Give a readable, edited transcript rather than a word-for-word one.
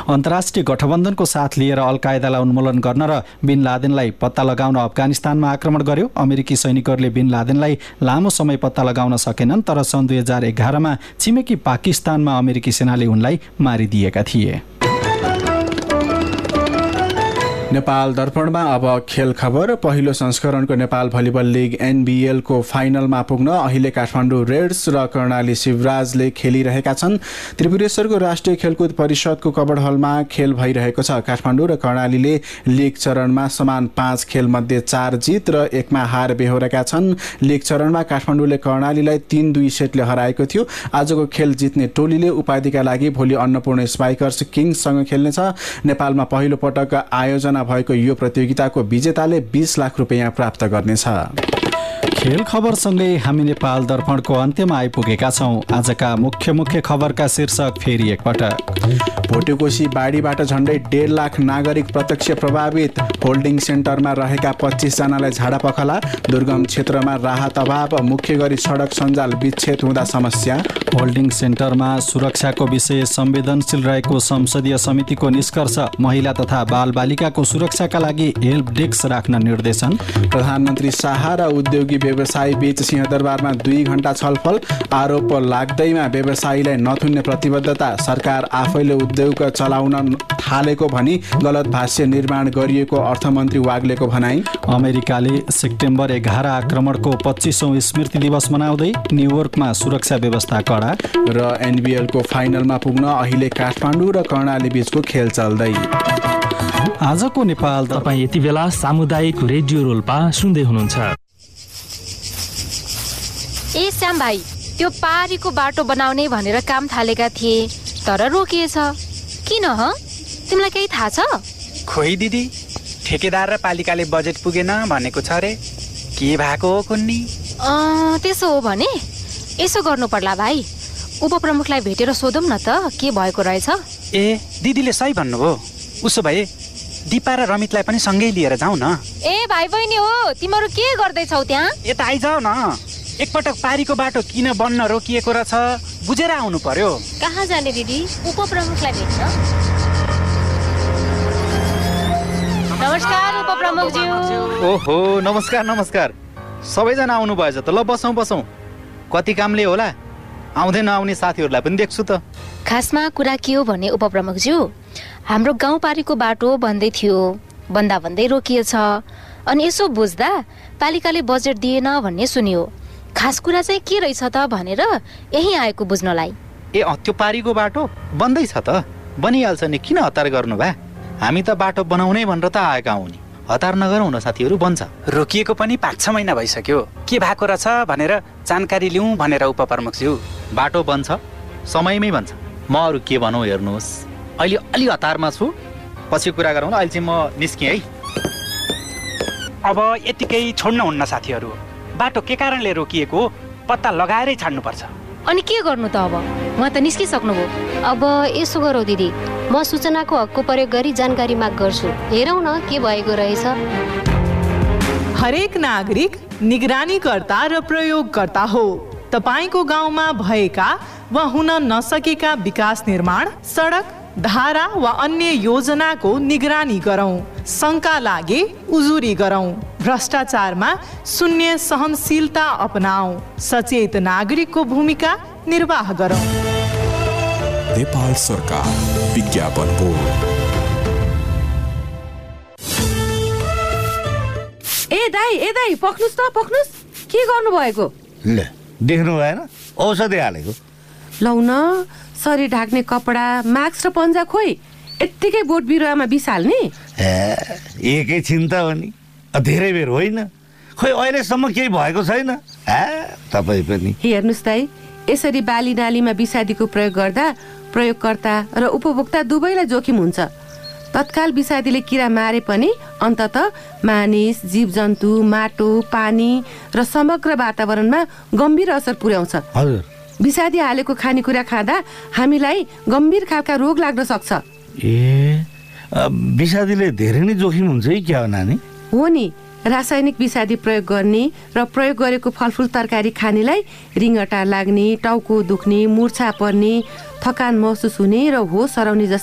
अन्तर्राष्ट्रिय गठबन्धनको साथ लिएर अल कायदालाई उन्मूलन गर्न र बिन लादेनलाई पत्ता लगाउन अफगानिस्तानमा आक्रमण गर्यो। अमेरिकी सैनिकहरूले बिन लादेनलाई लामो समय पत्ता लगाउन सकेनन्, तर सन् 2011मा छिमेकी पाकिस्तानमा अमेरिकी सेनाले उनलाई मारिदिएका थिए। नेपाल दर्पणमा अब खेल खबर। पहिलो संस्करणको नेपाल भलिबल लिग NBL को फाइनलमा पुग्न अहिले काठमाडौँ रेड्स र कर्णाली शिवराजले खेलिरहेका छन्। त्रिपुरेश्वरको राष्ट्रिय खेलकुद परिषदको कबड हलमा खेल भइरहेको छ। काठमाडौँ र कर्णालीले लिग चरणमा समान 5 खेलमध्ये 4 जित र 1 मा हार बेहोरेका छन्। लिग चरणमा काठमाडौँले कर्णालीलाई 3-2 सेटले हराएको थियो। आजको खेल जित्ने टोलीले उपाधिका लागि भोलि अन्नपूर्ण स्पाइकर्स किङ्ससँग खेल्नेछ। नेपालमा पहिलो पटक आयोजना भएको यो प्रतियोगिताको विजेताले 20 लाख रुपैयाँ प्राप्त गर्नेछ। खेल खबरसँगै हामी नेपाल दर्पणको अन्त्यमा आइपुगेका छौँ। आजका मुख्य खबरका शीर्षक फेरि एकपटक। भोटेकोशी बाढीबाट झण्डै 1.5 लाख नागरिक प्रत्यक्ष प्रभावित। होल्डिङ सेन्टरमा रहेका 25 जनालाई झाडापखला। दुर्गम क्षेत्रमा राहत अभाव। मुख्य गरी सडक सञ्जाल विच्छेद हुँदा समस्या। होल्डिङ सेन्टरमा सुरक्षाको विषय संवेदनशील रहेको संसदीय समितिको निष्कर्ष। महिला तथा बालबालिकाको सुरक्षाका लागि हेल्प डेस्क राख्न निर्देशन। प्रधानमन्त्री शाह र उद्योगी व्यवसायी बीच सिंहदरबारमा 2 घण्टा छलफल। आरोप लाग्दैमा व्यवसायीलाई नथुन्ने प्रतिबद्धता। सरकार आफैले उद्योग चलाउन थालेको भनी गलत भाष्य निर्माण गरिएको अर्थमन्त्री वाग्लेको भनाई। अमेरिकाले सेप्टेम्बर 11 आक्रमणको 25औं स्मृति दिवस मनाउँदै न्युयोर्कमा सुरक्षा व्यवस्था कडा। र NBL को फाइनलमा पुग्न अहिले काठमाडौँ र कर्णाली बीचको खेल चल्दै। आजको नेपाल तपाईँ यति बेला सामुदायिक रेडियो रोल्पा सुन्दै हुनुहुन्छ। ए श्याम भाइ, त्यो पारीको बाटो बनाउने भनेर काम थालेका थिए, तर रोकिएछ। किन ह? तिमीलाई केही थाहा छ? खोइ दिदी, ठेकेदार र पालिकाले बजेट पुगेन भनेको छ रे। के भएको हो कुन्नी? त्यसो हो भने यसो गर्नु पर्ला भाइ। उपप्रमुखलाई भेटेर सोधौँ न त के भएको रहेछ। ए दिदीले सही भन्नुभयो। उसो भए दिपा र रमितलाई पनि सँगै लिएर जाउँ न। ए भाइ बहिनी हो, तिमीहरू के गर्दैछौ त्यहाँ? यता आइजाऊ न। एकपटक पारीको बाटो किन बन्न रोकिएको रहेछ बुझेर आउनु पर्यो। कहाँ जाने दिदी? उपप्रमुखलाई भेट्न। नमस्कार उपप्रमुखज्यू। ओहो नमस्कार। सबैजना आउनु भएछ त। ल बसौँ। कति कामले होला आउँदै नआउने साथीहरूलाई पनि देख्छु त। खासमा कुरा के हो भने उपप्रमुखज्यू, हाम्रो गाउँपारीको बाटो बन्दै थियो, भन्दै रोकिएछ। अनि यसो बुझ्दा पालिकाले बजेट दिएन भन्ने सुनियो। खास कुरा चाहिँ के रहेछ त भनेर यही आएको बुझ्नलाई। ए त्यो पारीको बाटो बन्दैछ त। बनिहाल्छ नि, किन हतार गर्नु भए? हामी त बाटो बनाउनै भनेर त आएका हौँ नि। हतार नगरौँ न साथीहरू, बन्छ। रोकिएको पनि 5-6 महिना भइसक्यो। के भएको रहेछ भनेर जानकारी लिउँ भनेर उपप्रमुखज्यू। बाटो बन्छ, समयमै बन्छ। म अरू के भनौँ हेर्नुहोस्, अहिले अलि हतारमा छु, पछि कुरा गरौँ ल। अहिले चाहिँ म निस्केँ है। अब यतिकै छोड्नुहुन्न साथीहरू। बाटो के कारणले रोकिएको पत्ता लगाएरै छाड्नुपर्छ। अनि के गर्नु त अब? म त निस्किसक्नुभयो। अब यसो गरौँ दिदी, म सूचनाको हकको प्रयोग गरी जानकारी माग गर्छु। हेरौँ न के भएको रहेछ। हरेक नागरिक निगरानीकर्ता र प्रयोगकर्ता हो। तपाईको गाउँमा भएका वा हुन नसकेका विकास निर्माण, सडक, धारा वा अन्य योजनाको निगरानी गरौँ। शङ्का लागे उजुरी गरौँ। भ्रष्टाचारमा शून्य सहनशीलता अपनाऊ। सचेत नागरिकको भूमिका निर्वाह गरौँ। नेपाल सरकार विज्ञापन बोर्ड। ए दाइ पक्नुस्। के गर्नु भएको? ल देख्नु भएन, औषधि हालेको। लौ न, शरीर ढाक्ने कपडा, मास्क र पन्जा खोइ यत्तिकै बोट बिरुवामा बिसाल्ने? एकैछिन त हो नि, धेरै बेर होइन। खोइ अहिलेसम्म केही भएको छैन। तपाईँ पनि हेर्नुहोस् दाइ, यसरी बाली नालीमा विषादीको प्रयोग गर्दा प्रयोगकर्ता र उपभोक्ता दुवैलाई जोखिम हुन्छ। तत्काल विषादीले किरा मारे पनि अन्ततः मानिस, जीवजन्तु, माटो, पानी र समग्र वातावरणमा गम्भीर असर पुर्याउँछ। हजुर, विषादी हालेको खानेकुरा खाँदा हामीलाई गम्भीर खालका रोग लाग्न सक्छ। विषादीले धेरै नै जोखिम हुन्छ है क्या हो नानी? हो नि, रासायनिक विषादी प्रयोग गर्ने र प्रयोग गरेको फलफुल तरकारी खानेलाई रिङ्गटा लाग्ने, टाउको दुख्ने, मुर्छा पर्ने, थकान महसुस हुने र होस हराउने